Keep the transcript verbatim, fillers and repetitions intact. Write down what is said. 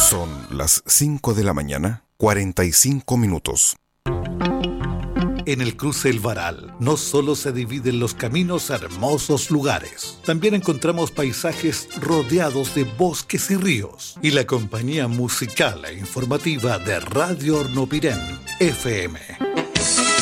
Son las cinco de la mañana, cuarenta y cinco minutos. En el cruce El Varal no solo se dividen los caminos a hermosos lugares, también encontramos paisajes rodeados de bosques y ríos, y la compañía musical e informativa de Radio Hornopirén F M.